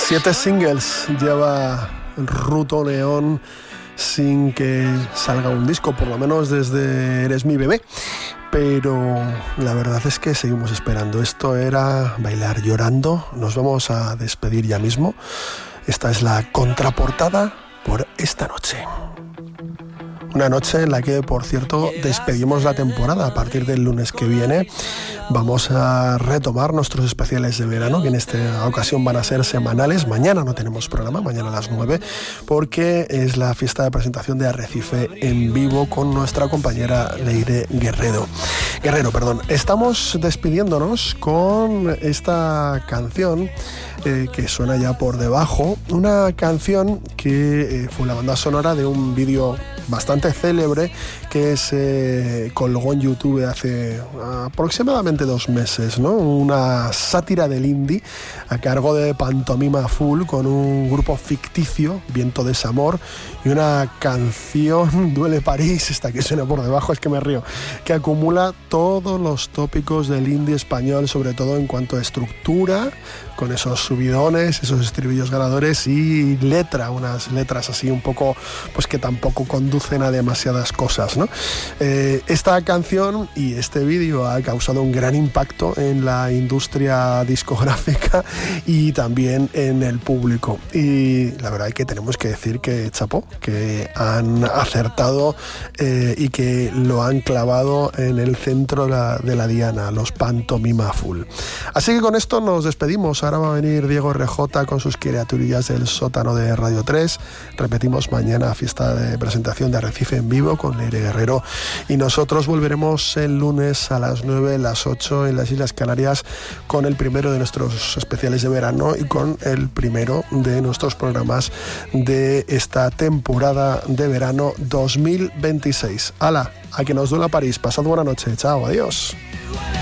7 singles lleva Ruto León sin que salga un disco, por lo menos desde Eres mi bebé. Pero la verdad es que seguimos esperando. Esto era Bailar llorando. Nos vamos a despedir ya mismo. Esta es la contraportada por esta noche. Una noche en la que, por cierto, despedimos la temporada. A partir del lunes que viene vamos a retomar nuestros especiales de verano, que en esta ocasión van a ser semanales. Mañana no tenemos programa, mañana a las 9, porque es la fiesta de presentación de Arrecife en vivo con nuestra compañera Leire Guerrero. Estamos despidiéndonos con esta canción que suena ya por debajo, una canción que fue la banda sonora de un vídeo bastante célebre que se colgó en YouTube hace aproximadamente 2 meses, ¿no? Una sátira del indie a cargo de Pantomima Full con un grupo ficticio, Viento Desamor, y una canción, Duele París, esta que suena por debajo, es que me río, que acumula todos los tópicos del indie español, sobre todo en cuanto a estructura, con esos subidones, esos estribillos ganadores y letra, unas letras así un poco, pues que tampoco conducen a demasiadas cosas, ¿no? Esta canción y este vídeo ha causado un gran impacto en la industria discográfica y también en el público. Y la verdad es que tenemos que decir que chapó, que han acertado y que lo han clavado en el centro de la diana, los Pantomima Full. Así que con esto nos despedimos. Ahora va a venir Diego RJ con sus criaturillas del sótano de Radio 3. Repetimos mañana fiesta de presentación de Arrecife en vivo con Leire Guerrero. Y nosotros volveremos el lunes a las 9, las 8 en las Islas Canarias con el primero de nuestros especiales de verano y con el primero de nuestros programas de esta temporada de verano 2026. ¡Hala! A que nos duela París. Pasad buena noche. Chao, adiós.